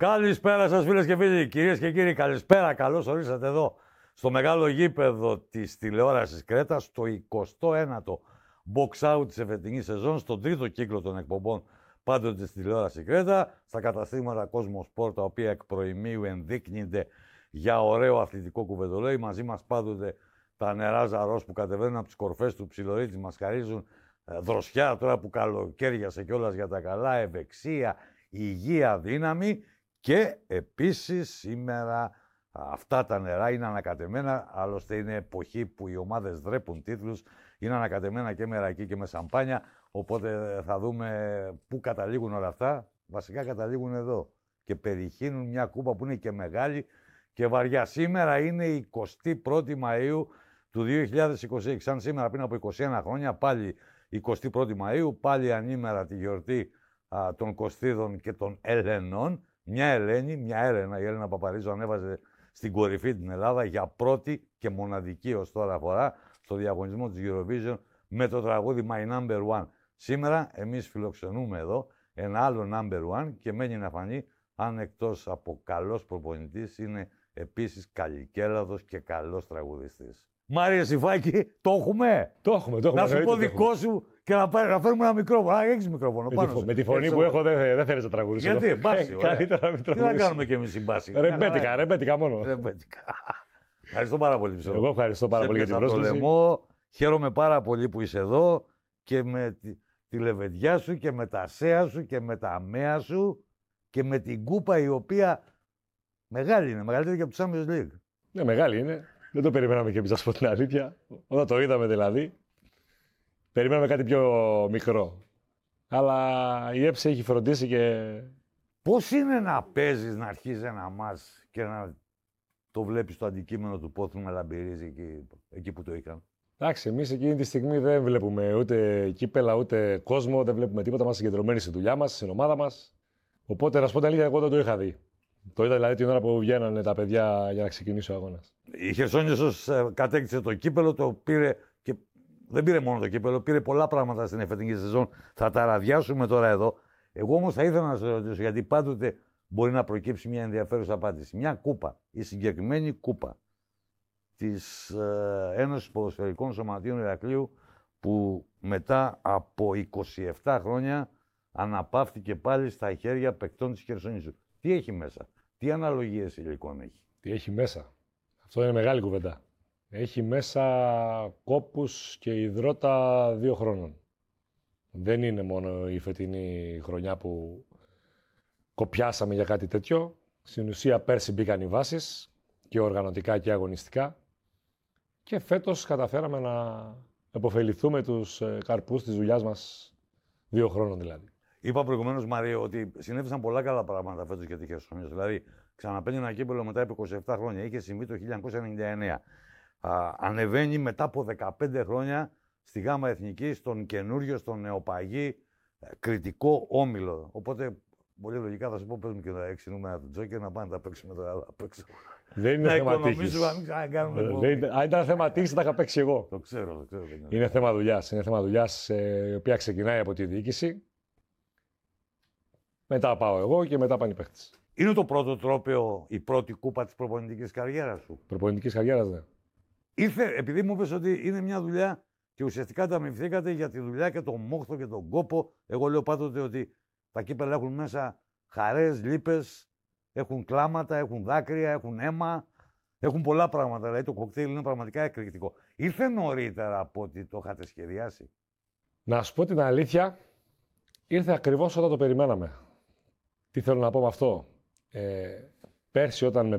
Καλησπέρα σας φίλες και φίλοι, κυρίες και κύριοι, καλησπέρα. Καλώς ορίσατε εδώ στο μεγάλο γήπεδο της τηλεόρασης Κρέτας, στο 29ο box out της εφετινής σεζόν, στον τρίτο κύκλο των εκπομπών πάντοτε της τηλεόρασης Κρέτα, στα καταστήματα Κόσμο Σπορ, τα οποία εκ προημίου ενδείκνυνται για ωραίο αθλητικό κουβεντολόι. Μαζί μας πάντοτε τα νερά Ζαρός που κατεβαίνουν από τις κορφές του Ψιλορίτης, μας χαρίζουν δροσιά τώρα που καλοκαίριασε κιόλας για τα καλά, ευεξία, υγεία, δύναμη. Και επίσης σήμερα αυτά τα νερά είναι ανακατεμένα, άλλωστε είναι εποχή που οι ομάδες δρέπουν τίτλους, είναι ανακατεμένα και με ρακί και με σαμπάνια, οπότε θα δούμε πού καταλήγουν όλα αυτά. Βασικά καταλήγουν εδώ και περιχύνουν μια κούπα που είναι και μεγάλη και βαριά. Σήμερα είναι η 21η Μαΐου του 2026, σαν σήμερα πριν από 21 χρόνια, πάλι 21η Μαΐου, πάλι ανήμερα τη γιορτή των Κωστίδων και των Ελενών. Μια Έλενα, η Έλενα Παπαρίζου ανέβαζε στην κορυφή την Ελλάδα για πρώτη και μοναδική ως τώρα φορά στο διαγωνισμό της Eurovision με το τραγούδι My Number One. Σήμερα εμείς φιλοξενούμε εδώ ένα άλλο Number One και μένει να φανεί αν εκτός από καλός προπονητής είναι επίσης καλλικέλαδος και καλός τραγουδιστής. Μάρια Σιφάκη, το έχουμε! Το έχουμε. Να σου πω δικό σου και να φέρουμε ένα μικρόφωνο. Έχεις μικρόφωνο πάνω. Με τη φωνή που έχω δεν θέλεις να τραγουδήσω. Γιατί, μπάση. Καλύτερα να μην τραγουδήσω. Τι να κάνουμε κι εμείς συμπάση. Ρεμπέτικα μόνο. Ευχαριστώ πάρα πολύ. Εγώ ευχαριστώ πάρα πολύ για την πρόσκληση. Χαίρομαι πάρα πολύ που είσαι εδώ και με τη λεβεδιά σου και με τα σέα σου και με τα αμαία σου και με την κούπα η οποία μεγάλη είναι, μεγαλύτερη και από το Champions League. Ναι, μεγάλη είναι. Δεν το περιμέναμε και εμείς, να σου πω την αλήθεια. Όταν το είδαμε δηλαδή, περιμέναμε κάτι πιο μικρό. Αλλά η ΕΠΣ έχει φροντίσει και... Πώς είναι να παίζεις, να αρχίζεις ένα μάτς και να το βλέπεις το αντικείμενο του πόθου να λαμπυρίζει εκεί που το είχαν. Εντάξει, εμείς εκείνη τη στιγμή δεν βλέπουμε ούτε κύπελα, ούτε κόσμο, δεν βλέπουμε τίποτα. Είμαστε συγκεντρωμένοι στη δουλειά μας, στην ομάδα μας. Οπότε, να σου πω την αλήθεια, εγώ δεν το είχα δει. Το είδα δηλαδή την ώρα που βγαίνανε τα παιδιά για να ξεκινήσει ο αγώνας. Η Χερσόνησος κατέκτησε το κύπελο, το πήρε και δεν πήρε μόνο το κύπελο, πήρε πολλά πράγματα στην εφετινή σεζόν. Θα τα ραδιάσουμε τώρα εδώ. Εγώ όμως θα ήθελα να σε ρωτήσω, γιατί πάντοτε μπορεί να προκύψει μια ενδιαφέρουσα απάντηση. Μια κούπα, η συγκεκριμένη κούπα της Ένωσης Ποδοσφαιρικών Σωματείων Ηρακλείου, που μετά από 27 χρόνια αναπαύτηκε πάλι στα χέρια παικτών της Χερσονήσου. Τι έχει μέσα, τι αναλογίες υλικών έχει. Τι έχει μέσα. Αυτό είναι μεγάλη κουβέντα. Έχει μέσα κόπους και υδρότα 2 χρόνων. Δεν είναι μόνο η φετινή χρονιά που κοπιάσαμε για κάτι τέτοιο. Στην ουσία πέρσι μπήκαν οι βάσεις και οργανωτικά και αγωνιστικά. Και φέτος καταφέραμε να επωφεληθούμε τους καρπούς της δουλειάς μας 2 χρόνων δηλαδή. Είπα προηγουμένως, Μαρία, ότι συνέβησαν πολλά καλά πράγματα φέτος για τη Χερσόνησο. Δηλαδή, ξαναπαίρνει ένα κύπελλο μετά από 27 χρόνια. Είχε συμβεί το 1999. Ανεβαίνει μετά από 15 χρόνια στη Γάμα Εθνική, στον καινούριο, στον νεοπαγή κριτικό όμιλο. Οπότε, πολύ λογικά θα σου πω: παίζουμε και τα 6 νούμερα του Τζόκερ να πάνε να τα παίξουμε τώρα απ' έξω. Δεν είναι θέμα τύχης. Αν ήταν θέμα τύχης, θα τα είχα παίξει εγώ. Το ξέρω. Είναι θέμα δουλειάς. Είναι θέμα δουλειάς η οποία ξεκινάει από τη διοίκηση. Μετά πάω εγώ και μετά πάνε οι παίχτες. Είναι το πρώτο τρόπαιο, η πρώτη κούπα της προπονητικής καριέρας σου? Προπονητικής καριέρας, ναι. Ήρθε, επειδή μου είπες ότι είναι μια δουλειά και ουσιαστικά ανταμοιφθήκατε για τη δουλειά και τον μόχθο και τον κόπο. Εγώ λέω πάντοτε ότι τα κύπελα έχουν μέσα χαρές, λύπες, έχουν κλάματα, έχουν δάκρυα, έχουν αίμα, έχουν πολλά πράγματα. Δηλαδή το κοκτέιλ είναι πραγματικά εκρηκτικό. Ήρθε νωρίτερα από ότι το είχατε σχεδιάσει? Να σου πω την αλήθεια, ήρθε ακριβώς όταν το περιμέναμε. Τι θέλω να πω με αυτό. Πέρσι όταν με